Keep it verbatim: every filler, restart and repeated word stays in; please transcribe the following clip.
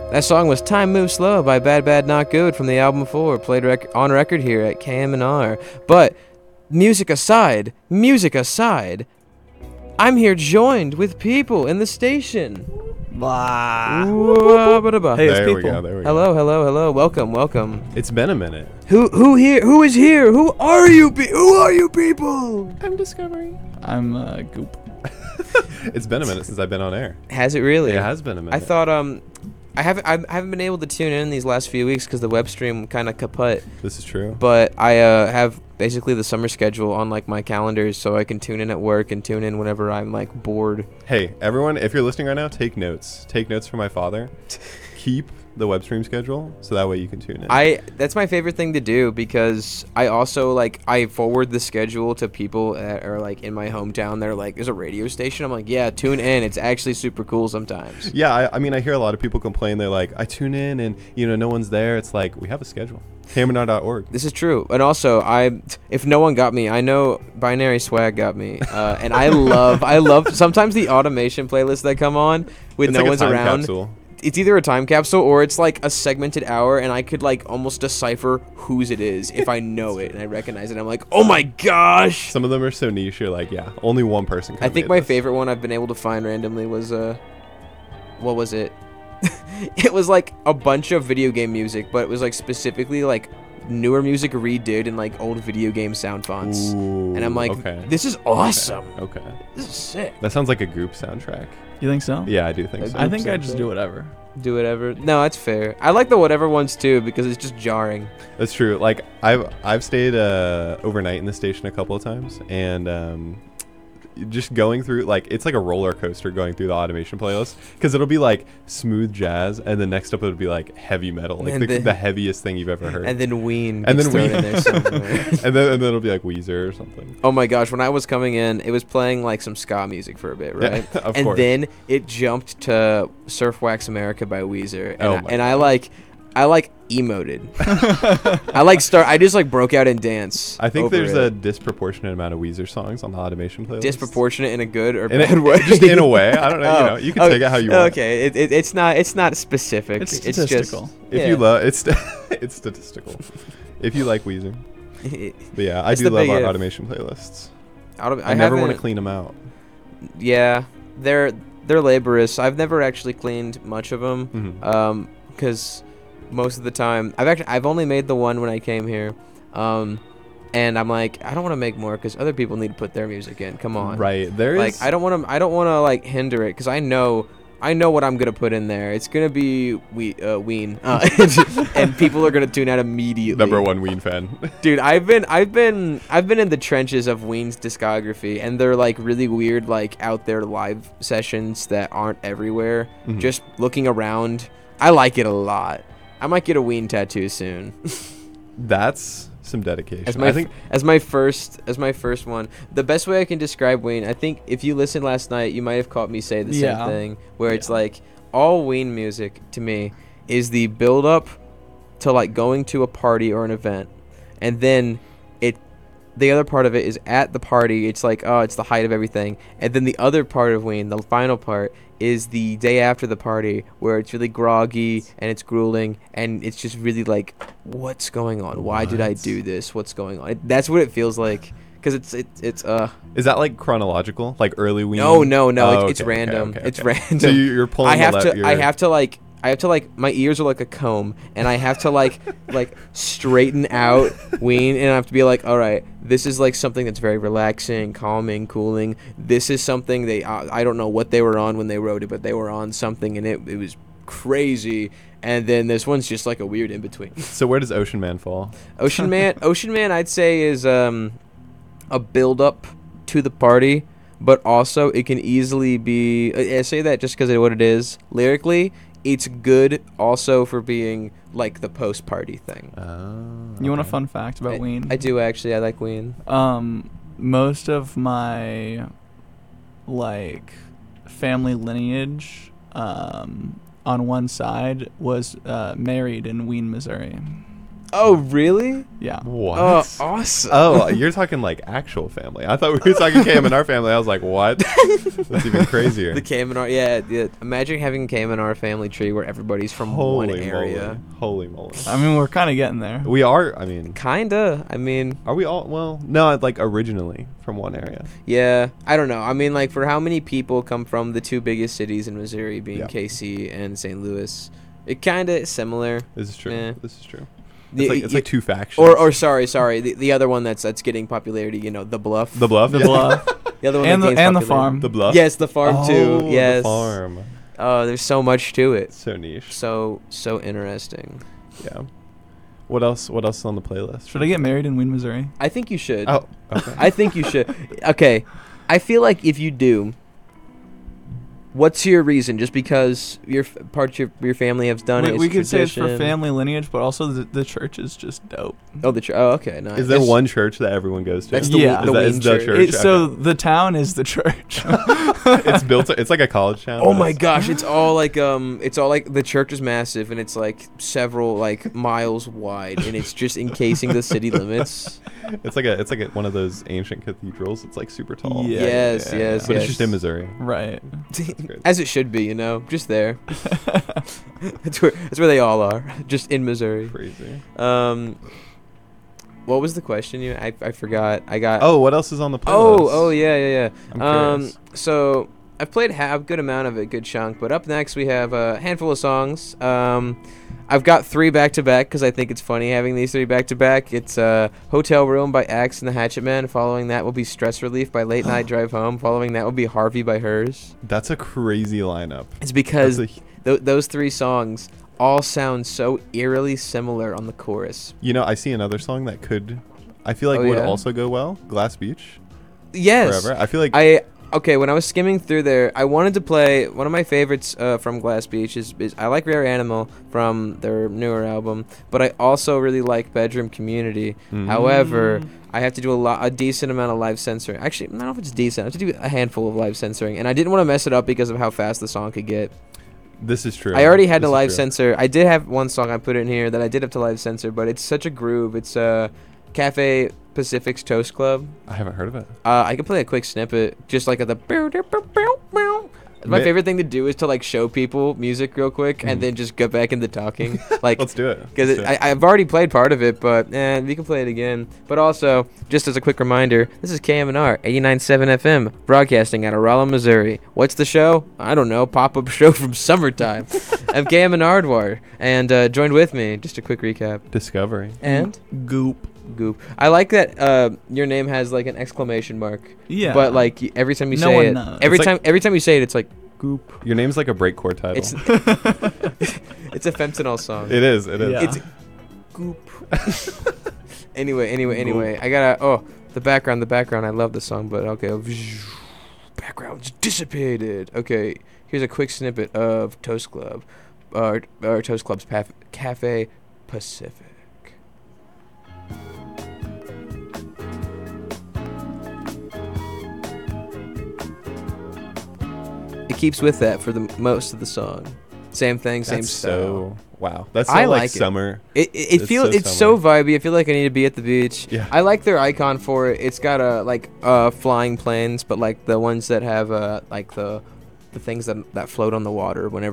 That song was Time Moves Slow by Bad Bad Not Good from the album four, played rec- on record here at K M N R. But music aside, music aside, I'm here joined with people in the station. Blah. Wah-ba-da-ba. Hey, it's There we people. go. There we go. Hello, hello, hello. Welcome, welcome. It's been a minute. Who who here? Who is here? Who are you? Pe- who are you people? I'm discovering. I'm uh, Goop. It's been a minute since I've been on air. Has it really? It has been a minute. I thought um, I haven't I haven't been able to tune in these last few weeks because the web stream kind of kaput. This is true. But I uh, have basically the summer schedule on like my calendars, so I can tune in at work and tune in whenever I'm like bored. Hey, everyone, if you're listening right now, take notes. Take notes from my father. Keep the web stream schedule so that way you can tune in. I that's my favorite thing to do because I also like I forward the schedule to people that are like in my hometown. They're like, "There's a radio station." I'm like, "Yeah, tune in. It's actually super cool sometimes." Yeah, I, I mean, I hear a lot of people complain. They're like, I tune in and, you know, no one's there. It's like, we have a schedule. K M N R dot org. This is true, and also I, if no one got me, I know Binary Swag got me, uh, and I love, I love sometimes the automation playlists that come on when It's no like a one's time around. capsule. It's either a time capsule or it's like a segmented hour, and I could like almost decipher whose it is if I know it and I recognize it. I'm like, oh my gosh! Some of them are so niche. You're like, yeah, only one person can I think get my this. favorite one I've been able to find randomly was uh, what was it? It was like a bunch of video game music, but it was like specifically like newer music redid in like old video game sound fonts. Ooh, And I'm like, okay. this is awesome. Okay. This is sick. That sounds like a group soundtrack. You think so? Yeah, I do think so. I think I just do whatever. Do whatever. No, that's fair. I like the whatever ones too because it's just jarring. That's true. Like I've I've stayed uh, overnight in the station a couple of times, and um, just going through like it's like a roller coaster going through the automation playlist because it'll be like smooth jazz, and then next up it'll be like heavy metal, like And the, then- the heaviest thing you've ever heard. And then Ween And gets then thrown in Ween. there somewhere. and then and then it'll be like Weezer or something. Oh my gosh, when I was coming in, it was playing like some ska music for a bit, right? Yeah, of and course. then it jumped to Surf Wax America by Weezer. And, Oh I, my and I like I like emoted. I like start I just like broke out in dance. I think over there's it. a disproportionate amount of Weezer songs on the automation playlist. disproportionate in a good or In bad a, way. just in a way. I don't know. You know, you can Oh, take it how you want. Okay, it, it, it's not it's not specific. It's just statistical. If yeah. you love, it's it's statistical. If you like Weezer, but yeah, I It's do the love big our if. automation playlists. Out of- I, never want to haven't- clean them out. Yeah, they're they're laborious. I've never actually cleaned much of them. Mhm. Um, because most of the time, I've actually I've only made the one when I came here, um, and I'm like I don't want to make more because other people need to put their music in. Come on, Right there is. Like I don't want to I don't want to like hinder it because I know I know what I'm gonna put in there. It's gonna be we uh, Ween, uh, and people are gonna tune out immediately. number one Ween fan. Dude, I've been I've been I've been in the trenches of Ween's discography, and they're like really weird, like out there live sessions that aren't everywhere. Mhm. Just looking around, I like it a lot. I might get a Ween tattoo soon. That's some dedication. As my I think. f- as my first as my first one. The best way I can describe Ween, I think if you listened last night, you might have caught me say the Yeah. same thing, where it's Yeah. like all Ween music to me is the build up to like going to a party or an event, and then it the other part of it is at the party. It's like oh, it's the height of everything, and then the other part of Ween, the final part, is the day after the party where it's really groggy and it's grueling and it's just really like what's going on, why did I What? do this, what's going on. It, that's what it feels like because it's it, it's uh Is that like chronological, like early Ween? no no no Oh, it's, it's okay, okay, random okay, it's okay. random So you- you're pulling. I the have le- to I you're- have to like I have to like my ears are like a comb and I have to like like straighten out Ween and I have to be like all right, this is like something that's very relaxing, calming, cooling. This is something they uh, I don't know what they were on when they wrote it, but they were on something and it it was crazy. And then this one's just like a weird in between. So where does Ocean Man fall? Ocean Man Ocean Man I'd say is um a build up to the party, but also it can easily be I I say that just because of what it is. Lyrically, it's good also for being like the post party thing. Oh, You want a okay. fun fact about I, Ween? I do actually. I like Ween. Um, most of my like family lineage, um, on one side was uh, married in Ween, Missouri. Oh, really? Yeah. What? Oh, awesome. Oh, you're talking like actual family. I thought we were talking K M N R family. I was like, what? That's even crazier. The K M N R, yeah, yeah. Imagine having a K M N R family tree where everybody's from Holy one area. moly. Holy moly. I mean, we're kind of getting there. We are, I mean, Kinda. I mean, are we all, well, no, like originally from one area. yeah. I don't know. I mean, like, for how many people come from the two biggest cities in Missouri, being Yeah. K C and Saint Louis, it kinda is similar. This is true. Yeah. This is true. The- It's like, it's y- like two factions. or, or sorry, sorry. The, the other one that's that's getting popularity, you know, the Bluff. the bluff. The yeah. bluff. The other one and that the gains and the popularity. farm. The bluff. Yes, the farm oh, too. Yes. The farm. Oh, there's so much to it. So niche. So so interesting. Yeah. What else? What else is on the playlist? Should I get married in Wayne, Missouri? I think you should. Oh, okay. I think you should. Okay. I feel like if you do, what's your reason? Just because your f- part of your, your family has done it? We, it's we could say it's for tradition? family lineage, but also the, the church is just dope. Oh, the church. Oh, okay. Nice. Is there That's- one church that everyone goes to? That's the, Yeah. the, Is that- Wayne is the church. church? It, so okay. the town is the church. It's built. It's like a college town. Oh but my it's- gosh! It's all like um, it's all like the church is massive and it's like several like miles wide and it's just encasing the city limits. It's like a. It's like a, one of those ancient cathedrals. It's like super tall. Yeah, yes, yeah, yes, But yes. it's just in Missouri. Right. great. As it should be, you know, just there. That's where that's where they all are, just in Missouri. Crazy. Um, what was the question? You, I, I forgot. I got. Oh, what else is on the playlist? oh, oh yeah, yeah, I'm yeah. Um, curious. so I've played ha- a good amount of it, good chunk. But up next we have a handful of songs. Um, I've got three back to back because I think it's funny having these three back to back. It's uh, Hotel Room by Axe and the Hatchet Men. Following that will be Stress Relief by Late Night Drive Home. Following that will be Harvey by Hers. That's a crazy lineup. It's because That's a- th- those three songs all sound so eerily similar on the chorus. you know, I see another song that could. I feel like Oh, would yeah? also go well. Glass Beach. Yes. Forever. I feel like. I okay. When I was skimming through there, I wanted to play one of my favorites uh, from Glass Beach. Is, is I like Rare Animal from their newer album, but I also really like Bedroom Community. Mhm. However, I have to do a lot, a decent amount of live censoring. Actually, I don't know if it's decent. I have to do a handful of live censoring, and I didn't want to mess it up because of how fast the song could get. This is true. I already had This to is live true. censor. I did have one song I put in here that I did have to live censor, but it's such a groove. It's uh, Cafe Pacific's Toast Club. I haven't heard of it. Uh, I can play a quick snippet, just like at the. My Ma- favorite thing to do is to like show people music real quick and Mhm. then just get back into talking, like Let's do it. because Let's do it. I've already played part of it, but eh, we can play it again. But also, just as a quick reminder, this is K M N R eighty-nine point seven F M, broadcasting out of Rolla, Missouri. What's the show? I don't know. Pop-up show from summertime. I'm K M N R Ardwar, and uh, joined with me. Just a quick recap. Discovery. And Goop. Goop. I like that uh, your name has like an exclamation mark, Yeah. but like y- every time you No say one it, knows. every It's time like- every time you say it, it's like Goop. Your name's like a breakcore title. It's it's a fentanyl song. it is. It is. Yeah. It's Goop. anyway, anyway, anyway. I gotta. Oh, the background, the background. I love the song, but okay. Background's dissipated. Okay, here's a quick snippet of Toast Club, uh, or Toast Club's Paf- Cafe Pacific. It keeps with that for the m- most of the song. Same thing, same That's style. so wow. That's so I like, like it. summer. It it, it It's feels so it's so summer. vibey. I feel like I need to be at the beach. Yeah. I like their icon for it. It's got a like uh flying planes, but like the ones that have uh like the the things that that float on the water whenever